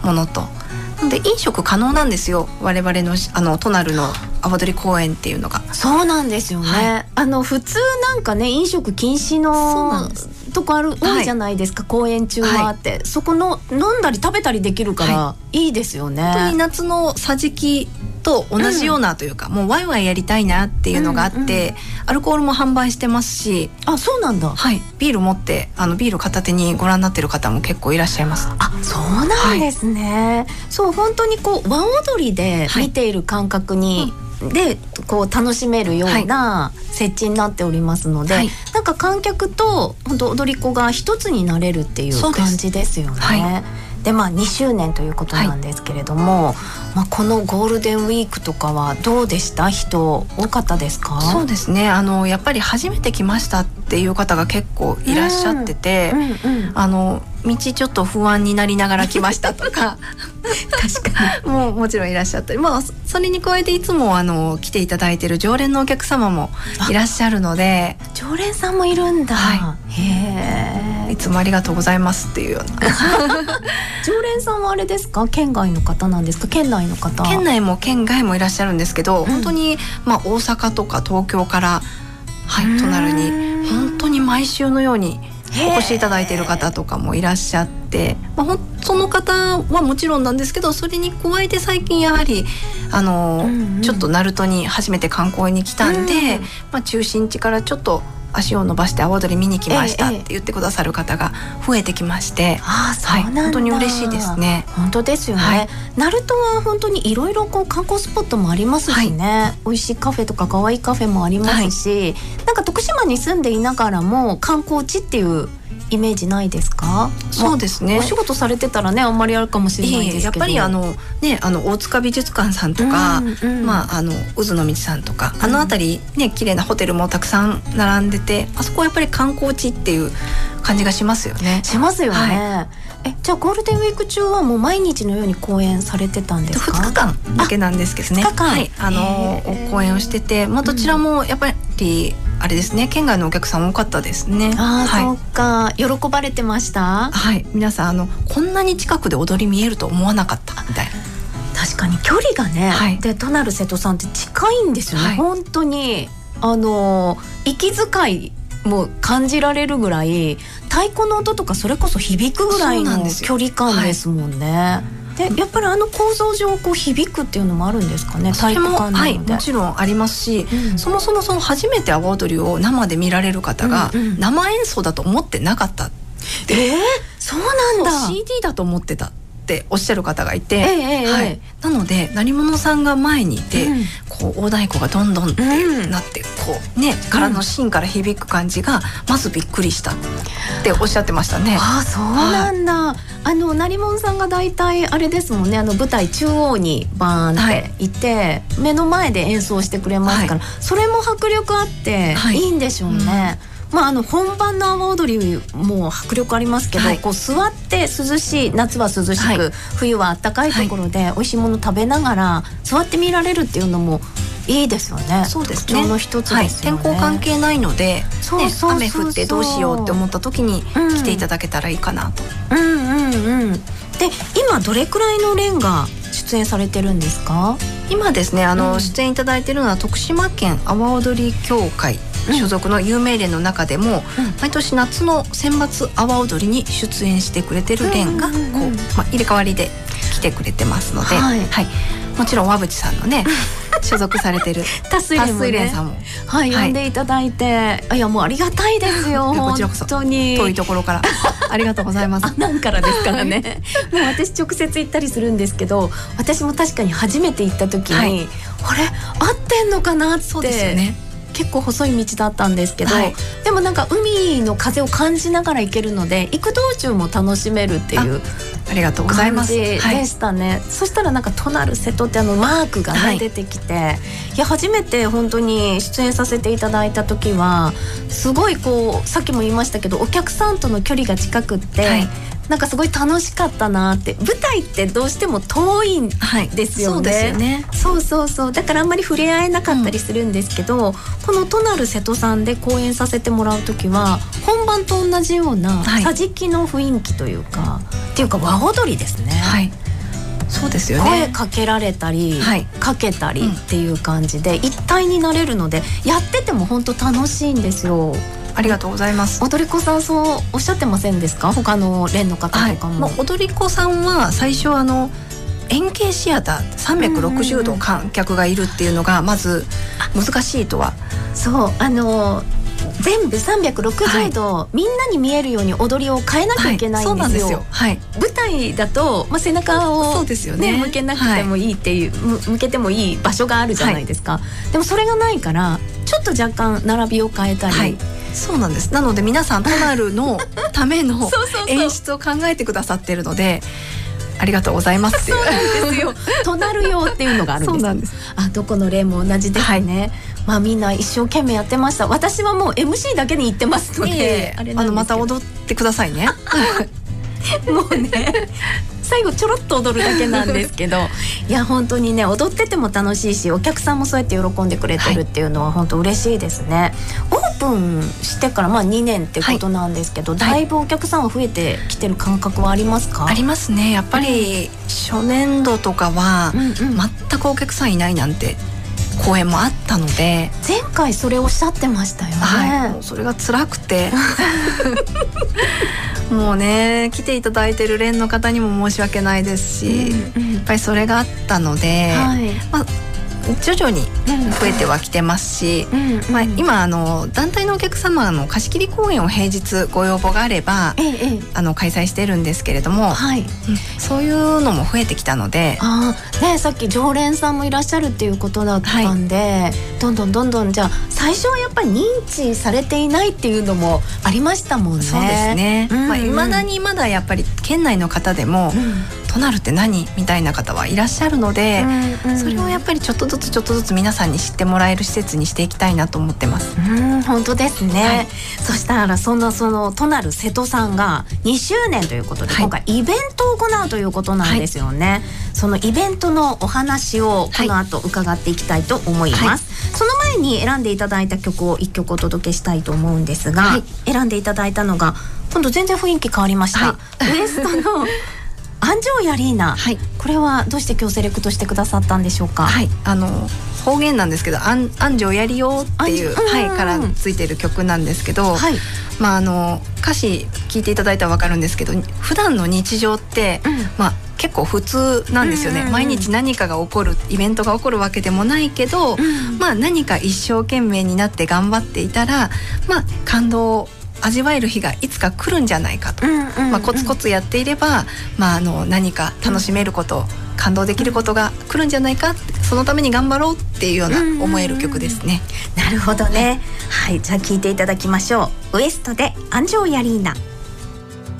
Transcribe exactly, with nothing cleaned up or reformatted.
ものと、なんで飲食可能なんですよ、我々のあのトナルの阿波踊り公園っていうのが。 そうなんですよね、はい、あの普通なんかね飲食禁止のとこある多いじゃないですか、はい、公演中はって、はい、そこの飲んだり食べたりできるから、はい、いいですよね。 本当に夏の桟敷と同じようなというか、うん、もうワイワイやりたいなっていうのがあって、うんうん、アルコールも販売してますし。 あ、そうなんだ。 はい、ビール持ってあのビール片手にご覧になってる方も結構いらっしゃいます。 あ、そうなんですね、はい、そう本当にこう和踊りで見ている感覚に、はい、うん、でこう楽しめるような設置になっておりますので、はい、なんか観客と本当踊り子が一つになれるっていう感じですよね。はい、でまあにしゅうねんということなんですけれども、はい、まあ、このゴールデンウィークとかはどうでした？人多かったですか？ そうですね、あのやっぱり初めて来ましたっていう方が結構いらっしゃってて、うんうんうん、あの道ちょっと不安になりながら来ましたとか確かにもうもちろんいらっしゃったり、まあ、それに加えていつもあの来ていただいている常連のお客様もいらっしゃるので。 常連さんもいるんだ、はい、へー、 いつもありがとうございますっていうような常連さんはあれですか、県外の方なんですか？県内の方？ 県内も県外もいらっしゃるんですけど、うん、本当に、まあ、大阪とか東京から、はい、トナルに本当に毎週のようにお越しいただいている方とかもいらっしゃって、まあ、ほんその方はもちろんなんですけど、それに加えて最近やはりあの、うんうん、ちょっと鳴門に初めて観光に来たんで、うん、まあ、中心地からちょっと足を伸ばして阿波踊り見に来ましたって言ってくださる方が増えてきまして、ええ、 あ、そうなんだ、 はい、本当に嬉しいですね。 本当ですよね、はい、鳴門は本当にいろいろ観光スポットもありますしね、はい、美味しいカフェとか可愛いカフェもありますし、はい、なんか徳島に住んでいながらも観光地っていうイメージないですか？ そうですね、 お仕事されてたらねあんまりあるかもしれないですけど、 やっぱりあの、ね、あの大塚美術館さんとか、うんうん、まあ、あの渦の道さんとか、うん、あの辺りね綺麗なホテルもたくさん並んでて、あそこはやっぱり観光地っていう感じがしますよね。 しますよね、 はい、 えじゃあゴールデンウィーク中はもう毎日のように公演されてたんですか？ ふつかかんだけなんですけどね、 ふつかかん、 はい、あの公演をしてて、まあ、どちらもやっぱり、うん、あれですね、県外のお客さん多かったですね。 あ、 はい、 そうか、喜ばれてました？ はい、皆さんあのこんなに近くで踊り見えると思わなかったみたいな。 確かに距離がね、はい、でトナル瀬戸さんって近いんですよね、はい、本当にあの息遣いも感じられるぐらい、太鼓の音とかそれこそ響くぐらいの距離感ですもんね。でやっぱりあの構造上こう響くっていうのもあるんですかね？ それも、はい、もちろんありますし、うん、そもそもその初めて阿波踊りを生で見られる方が、うんうん、生演奏だと思ってなかったって、 えー、そうなんだ、 シーディー だと思ってたっておっしゃる方がいて、 えーはい、 なので鳴り物さんが前にいて、うん、こう大太鼓がどんどんってなって、うん、こうねからの芯から響く感じがまずびっくりしたっておっしゃってましたね。 あ、そうなんだ、はい、あの鳴り物さんがだいたいあれですもんね、あの舞台中央にバーンっていて、はい、目の前で演奏してくれますから、はい、それも迫力あっていいんでしょうね、うん、まあ、あの本番の阿波踊りも迫力ありますけど、はい、こう座って涼しい、夏は涼しく、はい、冬は暖かいところで美味しいもの食べながら座って見られるっていうのもいいですよね。 そうですね、 特徴の一つですよね、 はい、天候関係ないので、 そうそうそうそう、 ね、雨降ってどうしようって思った時に来ていただけたらいいかなと、 うん、うんうんうん。で今どれくらいの連が出演されてるんですか？ 今ですね、あの、うん、出演いただいているのは徳島県阿波踊り協会所属の有名連の中でも、うん、毎年夏の選抜阿波踊りに出演してくれてる連がこう、まあ、入れ替わりで来てくれてますので、はいはい、もちろん和渕さんのね所属されてるタスイレンさんも、はい、呼んでいただいて、いやもうありがたいですよこちらこそ本当に遠いところからありがとうございます。 あ、なんからですからねもう私直接行ったりするんですけど、私も確かに初めて行った時に、はい、あれ合ってんのかなって、 そうですよね、 結構細い道だったんですけど、はい、でもなんか海の風を感じながら行けるので行く道中も楽しめるっていうありがとうございます感じでしたね、はい、そしたらなんかトナル瀬戸ってあのマークが、ね、はい、出てきて、いや初めて本当に出演させていただいた時はすごいこうさっきも言いましたけどお客さんとの距離が近くって、はい、なんかすごい楽しかったなって。舞台ってどうしても遠いんですよね、はい、そうですよね、そうそうそう、だからあんまり触れ合えなかったりするんですけど、うん、このトナル瀬戸さんで公演させてもらう時は本番と同じような桟敷の雰囲気というか、はい、っていうか和踊りですね、 はい、 そうですよね。 声かけられたり、はい、かけたりっていう感じで、うん、一体になれるのでやってても本当楽しいんですよ。 ありがとうございます。 踊り子さんそうおっしゃってませんですか？他の連の方とかも、 はい、踊り子さんは最初あの円形シアターさんびゃくろくじゅうど観客がいるっていうのがまず難しいとは。 そうあの全部さんびゃくろくじゅうど、はい、みんなに見えるように踊りを変えなきゃいけないんですよ。はい、そうなんですよ。はい、舞台だと、まあ、背中を、そうですよね、向けなくてもいいっていう、はい、向けてもいい場所があるじゃないですか。はい、でもそれがないからちょっと若干並びを変えたり、はい、 そうなんです。なので皆さんトナルのための演出を考えてくださっているのでありがとうございますっていう。 そうなんですよ。トナル用っていうのがあるんです。そうなんです。あ、どこの例も同じですね。はい、まあみんな一生懸命やってました。私はもう エムシー だけに言ってますので、 あれなんですけど、あのまた踊ってくださいね。 もうね最後ちょろっと踊るだけなんですけどいや本当にね踊ってても楽しいしお客さんもそうやって喜んでくれてるっていうのは本当嬉しいですね。オープンしてからまあにねんってことなんですけど、はい、だいぶお客さんは増えてきてる感覚はありますか？ ありますね。やっぱり初年度とかは全くお客さんいないなんて公演もあったので、 前回それおっしゃってましたよね。 はい、もうそれが辛くてもうね来ていただいてる連の方にも申し訳ないですし、うんうん、やっぱりそれがあったので、はい、まあ徐々に増えてはきてますし、うんうんまあ、今あの団体のお客様の貸し切り公演を平日ご要望があれば、ええ、あの開催してるんですけれども、はいうん、そういうのも増えてきたので、 あ、ね、さっき常連さんもいらっしゃるっていうことだったんで、はい、どんどんどんどんじゃあ最初はやっぱり認知されていないっていうのもありましたもんね。 そうですね、うんうんまあ、未だにまだやっぱり県内の方でも、うんトナルって何みたいな方はいらっしゃるので、うんうん、それをやっぱりちょっとずつちょっとずつ皆さんに知ってもらえる施設にしていきたいなと思ってます。 うん本当ですね、はい、そしたらそのそのトナル瀬戸さんがにしゅうねんということで、はい、今回イベントを行うということなんですよね、はい、そのイベントのお話をこの後伺っていきたいと思います、はい、その前に選んでいただいた曲をいっきょくお届けしたいと思うんですが、はい、選んでいただいたのが今度全然雰囲気変わりました、はい、ウエストの安城ヤリーナ、はい、これはどうして今日セレクトしてくださってんでしょうか？ はい、あの方言なんですけど安城やりよっていう、はい、からついてる曲なんですけど、はいまあ、あの歌詞聞いていただいたら分かるんですけど普段の日常って、うんまあ、結構普通なんですよね、うんうんうん、毎日何かが起こるイベントが起こるわけでもないけど、うんまあ、何か一生懸命になって頑張っていたら、まあ、感動を味わえる日がいつか来るんじゃないかと、うんうんうんまあ、コツコツやっていれば、まあ、あの何か楽しめること、うん、感動できることが来るんじゃないか、そのために頑張ろうっていうような思える曲ですね、 うんうんうん、なるほどね、はい、じゃあ聴いていただきましょう。ウエストで安城ヤリーナ。